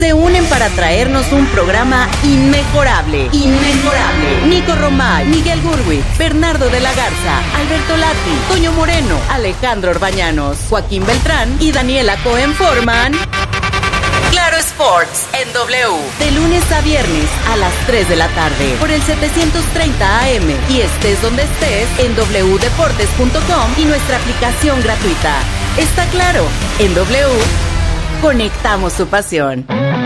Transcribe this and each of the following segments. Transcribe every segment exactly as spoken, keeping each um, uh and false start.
se unen para traernos un programa inmejorable. Inmejorable. Nico Romay, Miguel Gurwitz, Bernardo de la Garza, Alberto Lati, Toño Moreno, Alejandro Orbañanos, Joaquín Beltrán y Daniela Cohen forman Claro Sports en W. De lunes a viernes a las tres de la tarde por el setecientos treinta A M y estés donde estés en doble u deportes punto com y nuestra aplicación gratuita. Está claro, en W conectamos su pasión.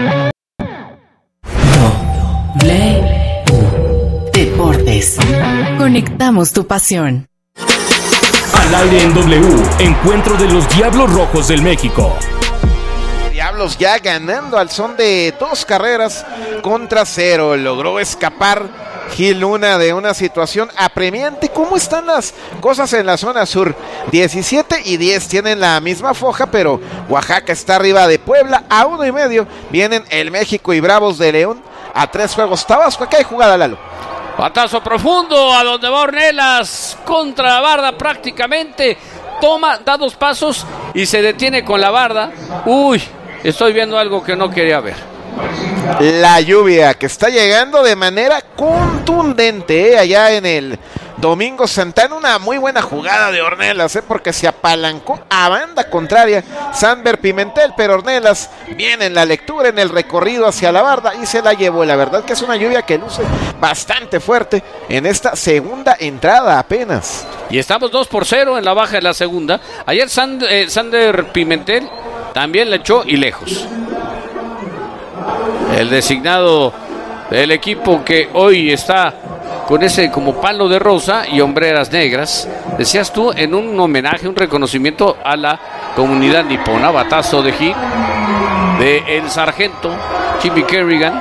W Deportes. Conectamos tu pasión. Al aire en W, encuentro de los Diablos Rojos del México. Diablos ya ganando al son de dos carreras contra cero. Logró escapar Gil Luna de una situación apremiante. ¿Cómo están las cosas en la zona sur? diecisiete y diez tienen la misma foja, pero Oaxaca está arriba de Puebla. A uno y medio vienen el México y Bravos de León. A tres juegos Tabasco. Acá hay jugada, Lalo. Batazo profundo a donde va Ornelas contra la barda prácticamente. Toma, da dos pasos y se detiene con la barda. Uy, estoy viendo algo que no quería ver. La lluvia que está llegando de manera contundente, ¿eh? Allá en el Domingo Santana. Una muy buena jugada de Ornelas, ¿eh? Porque se apalancó a banda contraria Sanber Pimentel, pero Ornelas viene en la lectura, en el recorrido hacia la barda y se la llevó. La verdad que es una lluvia que luce bastante fuerte en esta segunda entrada apenas. Y estamos dos por cero en la baja de la segunda. Ayer Sand, eh, Sander Pimentel también le echó y lejos. El designado del equipo que hoy está con ese como palo de rosa y hombreras negras, decías tú, en un homenaje, un reconocimiento a la comunidad nipona. Batazo de hit de el sargento Jimmy Kerrigan.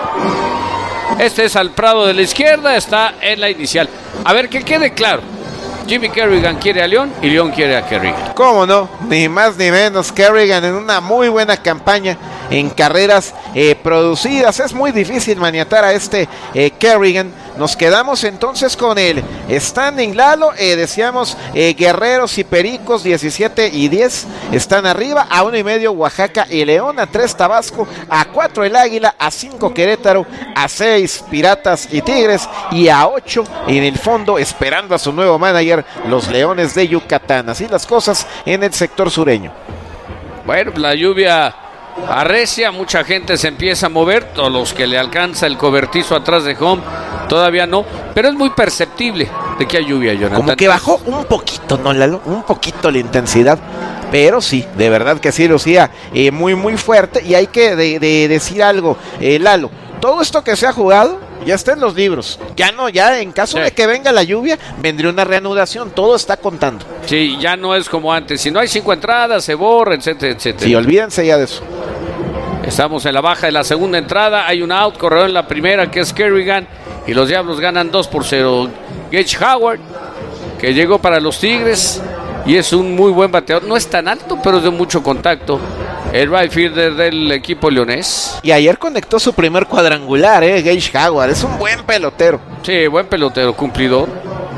Este es al Prado de la izquierda, está en la inicial. A ver, que quede claro, Jimmy Kerrigan quiere a León y León quiere a Kerrigan. ¿Cómo no? Ni más ni menos. Kerrigan en una muy buena campaña en carreras eh, producidas. Es muy difícil maniatar a este eh, Kerrigan. Nos quedamos entonces con el standing, Lalo. Eh, decíamos eh, Guerreros y Pericos diecisiete y diez están arriba. A uno y medio Oaxaca y León. A tres Tabasco. A cuatro el Águila. A cinco Querétaro. A seis Piratas y Tigres. Y a ocho en el fondo, esperando a su nuevo manager, los Leones de Yucatán. Así las cosas en el sector sureño. Bueno, la lluvia arrecia, mucha gente se empieza a mover, todos los que le alcanza el cobertizo atrás de home, todavía no, pero es muy perceptible de que hay lluvia, Jonathan. Como que bajó un poquito, ¿no, Lalo? Un poquito la intensidad, pero sí, de verdad que sí, lucía eh, muy, muy fuerte. Y hay que de, de decir algo, eh, Lalo, todo esto que se ha jugado ya está en los libros, ya no, ya en caso sí. de que venga la lluvia, vendría una reanudación, todo está contando. Sí, ya no es como antes, si no hay cinco entradas, se borra, etcétera, etcétera. Sí, olvídense ya de eso. Estamos en la baja de la segunda entrada, hay un out, corredor en la primera que es Kerrigan, y los Diablos ganan dos por cero. Gage Howard, que llegó para los Tigres, y es un muy buen bateador, no es tan alto, pero es de mucho contacto. El right fielder del equipo leonés. Y ayer conectó su primer cuadrangular, eh, Gage Howard. Es un buen pelotero. Sí, buen pelotero, cumplidor.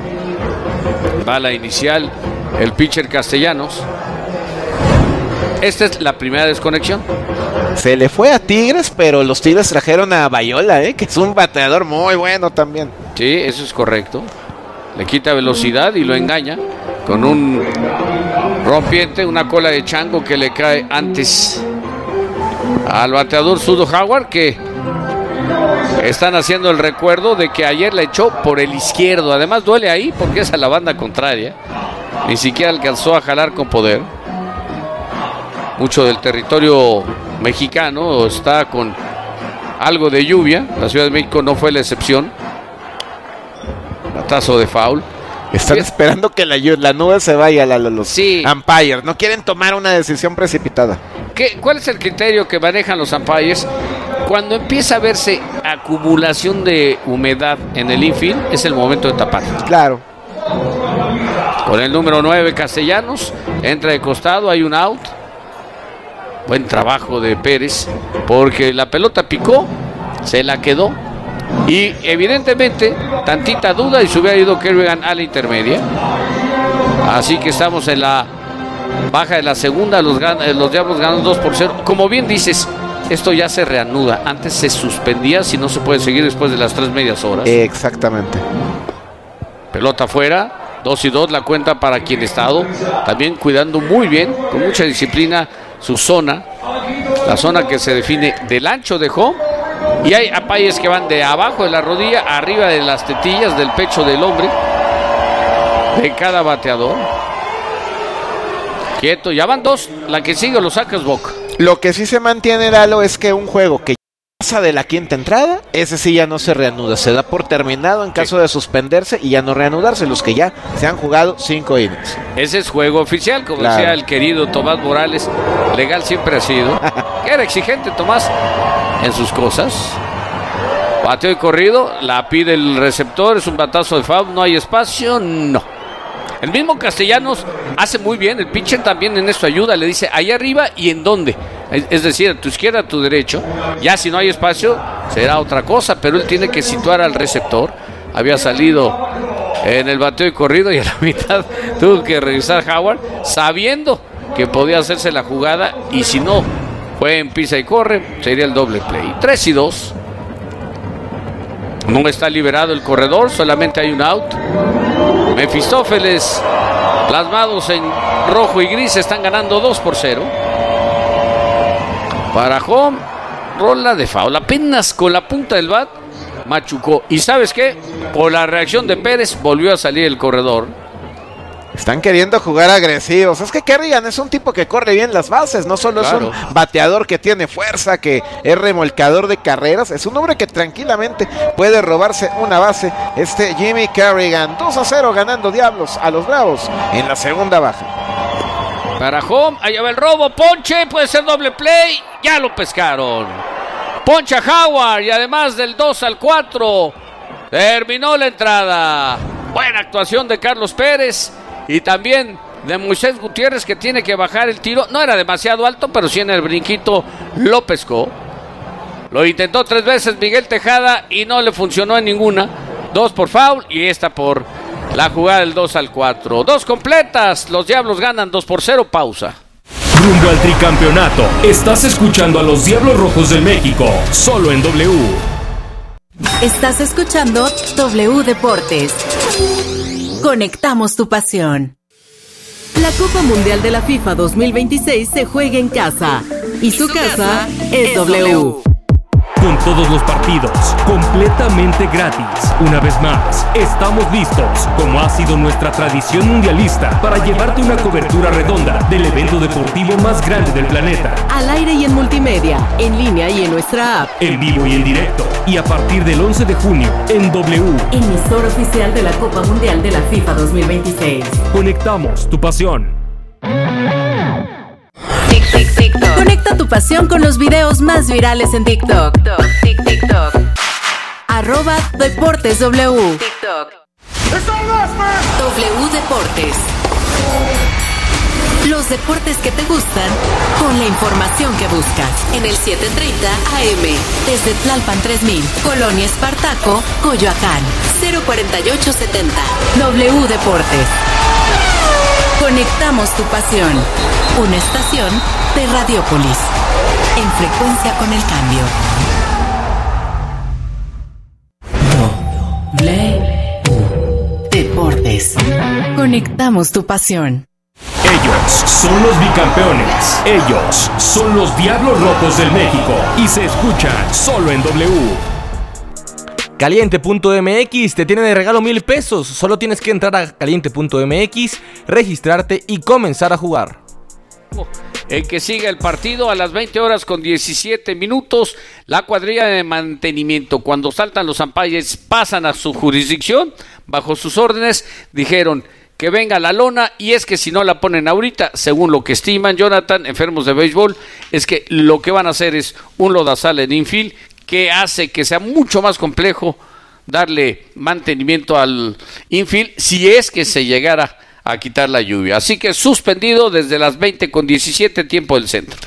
Bala inicial, el pitcher Castellanos. Esta es la primera desconexión. Se le fue a Tigres, pero los Tigres trajeron a Bayola, eh, que es un bateador muy bueno también. Sí, eso es correcto. Le quita velocidad y lo engaña con un rompiente, una cola de chango que le cae antes al bateador Sudo Howard, que están haciendo el recuerdo de que ayer le echó por el izquierdo. Además duele ahí porque es a la banda contraria. Ni siquiera alcanzó a jalar con poder. Mucho del territorio mexicano está con algo de lluvia. La Ciudad de México no fue la excepción. Batazo de foul. Están ¿Qué? esperando que la, la nube se vaya, la, los sí. umpires. No quieren tomar una decisión precipitada. ¿Qué, ¿Cuál es el criterio que manejan los umpires? Cuando empieza a verse acumulación de humedad en el infield, es el momento de tapar. Claro. Con el número nueve Castellanos, entra de costado, hay un out. Buen trabajo de Pérez, porque la pelota picó, se la quedó. Y evidentemente, tantita duda y se hubiera ido Kerrigan a la intermedia. Así que estamos en la baja de la segunda. Los, gan- los Diablos ganan dos por cero. Como bien dices, esto ya se reanuda. Antes se suspendía si no se puede seguir después de las tres medias horas. Exactamente. Pelota afuera, dos y dos la cuenta para Quienesstado. También cuidando muy bien, con mucha disciplina, su zona. La zona que se define del ancho de home. Y hay apayes que van de abajo de la rodilla, arriba de las tetillas, del pecho del hombre, de cada bateador. Quieto, ya van dos. La que sigue lo sacas boca. Lo que sí se mantiene, Lalo, es que un juego que pasa de la quinta entrada, ese sí ya no se reanuda, se da por terminado en caso de suspenderse y ya no reanudarse, los que ya se han jugado cinco innings. Ese es juego oficial, como claro. decía el querido Tomás Morales, legal siempre ha sido, que era exigente Tomás en sus cosas. Bateo y corrido, la pide el receptor, es un batazo de foul, no hay espacio, no. El mismo Castellanos hace muy bien, el pitcher también en esto ayuda, le dice ahí arriba y en dónde. Es decir, a tu izquierda, a tu derecho. Ya si no hay espacio, será otra cosa, pero él tiene que situar al receptor. Había salido en el bateo y corrido y a la mitad tuvo que revisar Howard, sabiendo que podía hacerse la jugada, y si no fue en pisa y corre, sería el doble play. tres y dos. No está liberado el corredor, solamente hay un out. Mefistófeles, plasmados en rojo y gris, están ganando dos por cero. Para home, rola de foul. Apenas con la punta del bat machucó. ¿Y sabes qué? Por la reacción de Pérez volvió a salir el corredor. Están queriendo jugar agresivos. Es que Kerrigan es un tipo que corre bien las bases. No solo claro. es un bateador que tiene fuerza, que es remolcador de carreras. Es un hombre que tranquilamente puede robarse una base. Este Jimmy Kerrigan. dos a cero ganando Diablos a los Bravos en la segunda baja. Para home, allá va el robo. Ponche, puede ser doble play. Ya lo pescaron. Poncha Howard y además del dos al cuatro. Terminó la entrada. Buena actuación de Carlos Pérez. Y también de Moisés Gutiérrez, que tiene que bajar el tiro. No era demasiado alto, pero sí en el brinquito lo pescó. Lo intentó tres veces Miguel Tejada y no le funcionó en ninguna. Dos por foul y esta por la jugada del dos al cuatro. Dos completas. Los Diablos ganan dos por cero. Pausa. Rumbo al tricampeonato. Estás escuchando a los Diablos Rojos del México. Solo en W. Estás escuchando W Deportes. Conectamos tu pasión. La Copa Mundial de la FIFA dos mil veintiséis se juega en casa. Y su casa es W. Con todos los partidos, completamente gratis. Una vez más, estamos listos, como ha sido nuestra tradición mundialista, para llevarte una cobertura redonda del evento deportivo más grande del planeta. Al aire y en multimedia, en línea y en nuestra app. En vivo y en directo. Y a partir del once de junio, en W. Emisor oficial de la Copa Mundial de la FIFA dos mil veintiséis. Conectamos tu pasión. Tic, tic, TikTok. Conecta tu pasión con los videos más virales en TikTok. Tic, TikTok. Arroba Deportes W. TikTok. W Deportes. Los deportes que te gustan con la información que buscas. En el setecientos treinta A M. Desde Tlalpan tres mil. Colonia Espartaco, Coyoacán. cero cuarenta y ocho setenta. W Deportes. Conectamos tu pasión. Una estación de Radiópolis. En frecuencia con el cambio. W Deportes. Conectamos tu pasión. Ellos son los bicampeones. Ellos son los Diablos Rojos del México. Y se escuchan solo en W. Caliente punto M X te tiene de regalo mil pesos. Solo tienes que entrar a Caliente punto M X, registrarte y comenzar a jugar. El que siga el partido a las veinte horas con diecisiete minutos. La cuadrilla de mantenimiento, cuando saltan los umpires, pasan a su jurisdicción. Bajo sus órdenes dijeron que venga la lona, y es que si no la ponen ahorita, según lo que estiman, Jonathan, enfermos de béisbol, es que lo que van a hacer es un lodazal en infield, que hace que sea mucho más complejo darle mantenimiento al infield si es que se llegara a quitar la lluvia. Así que suspendido desde las veinte con diecisiete, tiempo del centro.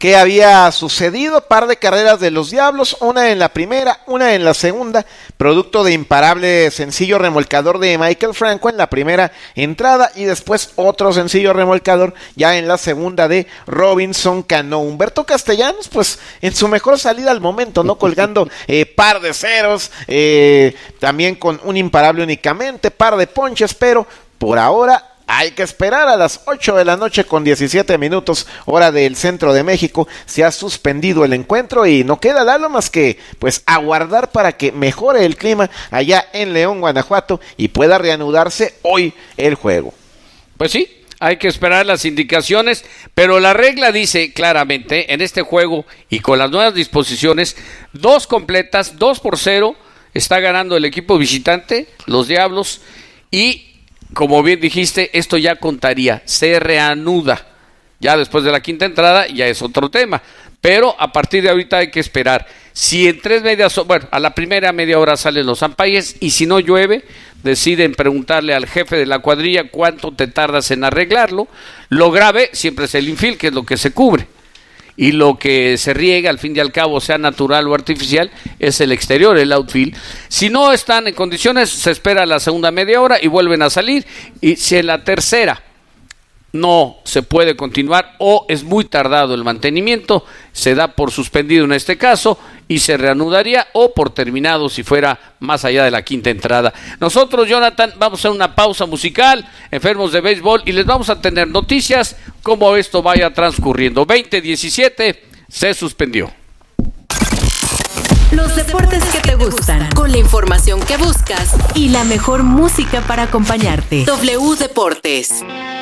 qué había sucedido. Par de carreras de los Diablos, una en la primera, una en la segunda, producto de imparable sencillo remolcador de Michael Franco en la primera entrada y después otro sencillo remolcador ya en la segunda de Robinson Cano. Humberto Castellanos, pues en su mejor salida al momento, ¿no? Colgando eh, par de ceros, eh, también con un imparable únicamente, par de ponches, pero por ahora hay que esperar. A las ocho de la noche con diecisiete minutos, hora del centro de México, se ha suspendido el encuentro y no queda Lalo más que pues aguardar para que mejore el clima allá en León, Guanajuato y pueda reanudarse hoy el juego. Pues sí, hay que esperar las indicaciones, pero la regla dice claramente en este juego y con las nuevas disposiciones, dos completas, dos por cero, está ganando el equipo visitante, los Diablos, y como bien dijiste, esto ya contaría, se reanuda. Ya después de la quinta entrada ya es otro tema. Pero a partir de ahorita hay que esperar. Si en tres medias, bueno, a la primera media hora salen los umpires y si no llueve, deciden preguntarle al jefe de la cuadrilla cuánto te tardas en arreglarlo. Lo grave siempre es el infield, que es lo que se cubre. Y lo que se riega, al fin y al cabo, sea natural o artificial, es el exterior, el outfield. Si no están en condiciones, se espera la segunda media hora y vuelven a salir. Y si en la tercera no se puede continuar o es muy tardado el mantenimiento, se da por suspendido en este caso y se reanudaría o por terminado si fuera más allá de la quinta entrada. Nosotros, Jonathan, vamos a hacer una pausa musical, enfermos de béisbol, y les vamos a tener noticias como esto vaya transcurriendo. veinte diecisiete se suspendió. Los deportes que te gustan, con la información que buscas y la mejor música para acompañarte. W Deportes.